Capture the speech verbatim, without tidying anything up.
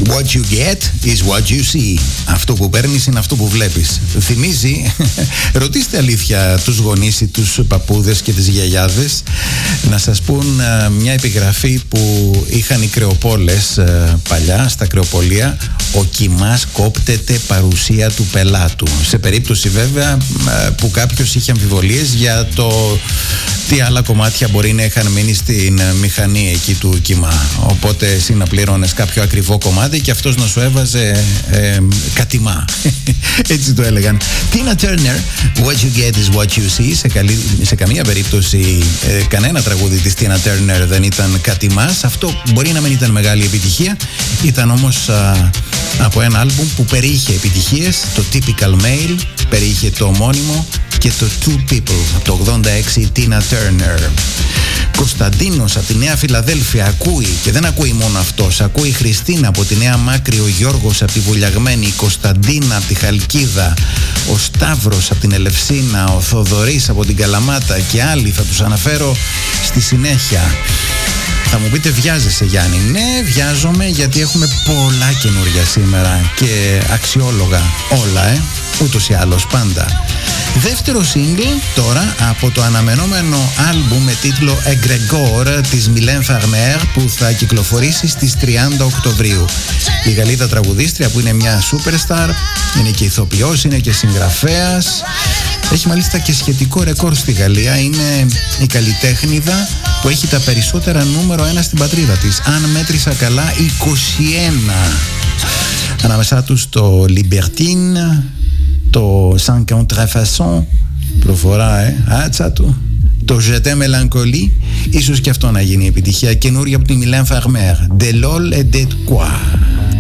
What you get is what you see. Αυτό που παίρνεις είναι αυτό που βλέπεις. Θυμίζει, ρωτήστε αλήθεια τους γονείς ή τους παππούδες και τις γιαγιάδες να σας πούν α, μια επιγραφή που είχαν οι κρεοπόλες α, παλιά στα κρεοπολία. Ο κοιμάς κόπτεται παρουσία του πελάτου. Σε περίπτωση βέβαια α, που κάποιος είχε αμφιβολίες για το τι άλλα κομμάτια μπορεί να είχαν μείνει στην μηχανή εκεί του κοιμά. Οπότε εσύ να πληρώνες κάποιο ακριβό κομμάτι και αυτός να σου έβαζε ε, κατημά. Έτσι το έλεγαν. Tina Turner, What you get is what you see. Σε, καλή, σε καμία περίπτωση ε, κανένα τραγούδι της Tina Turner δεν ήταν κατημάς. Αυτό μπορεί να μην ήταν μεγάλη επιτυχία. Ήταν όμως α, από ένα άλμπουμ που περιείχε επιτυχίες. Το Typical Male, περιείχε το ομώνυμο και το Two People από το ογδόντα έξι, Tina Turner. Κωνσταντίνος από τη Νέα Φιλαδέλφια ακούει και δεν ακούει μόνο αυτός. Ακούει η Χριστίνα από τη Νέα Μάκρη, ο Γιώργος από τη Βουλιαγμένη, η Κωνσταντίνα από τη Χαλκίδα, ο Σταύρος από την Ελευσίνα, ο Θοδωρής από την Καλαμάτα και άλλοι θα τους αναφέρω στη συνέχεια. Θα μου πείτε βιάζεσαι Γιάννη? Ναι, βιάζομαι γιατί έχουμε πολλά καινούργια σήμερα και αξιόλογα όλα, ε, ούτως ή άλλως πάντα. Δεύτερο single τώρα από το αναμενόμενο άλμπουμ με τίτλο Egregore της Mylène Farmer που θα κυκλοφορήσει στις τριάντα Οκτωβρίου. Η Γαλλίδα τραγουδίστρια που είναι μια superstar, είναι και ηθοποιός, είναι και συγγραφέας. Έχει μάλιστα και σχετικό ρεκόρ στη Γαλλία. Είναι η καλλιτέχνηδα που έχει τα περισσότερα νούμερο ένα στην πατρίδα της. Αν μέτρησα καλά, είκοσι ένα. Ανάμεσά τους το Libertine, το cinquante façons, προφορά, ε, άτσα του, το Je t'aime mélancolie, ίσως και αυτό να γίνει επιτυχία. Καινούρια από τη Mylène Farmer, De lol et de quoi.